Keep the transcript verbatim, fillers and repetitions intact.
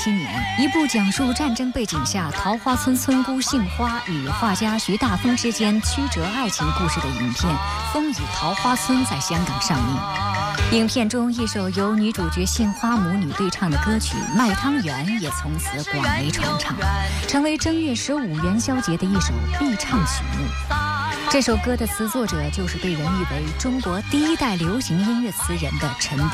七年，一部讲述战争背景下桃花村村姑杏花与画家徐大峰之间曲折爱情故事的影片《风雨桃花村》在香港上映。影片中一首由女主角杏花母女对唱的歌曲《卖汤圆》也从此广为传唱，成为正月十五元宵节的一首必唱曲目。这首歌的词作者就是被人誉为中国第一代流行音乐词人的陈蝶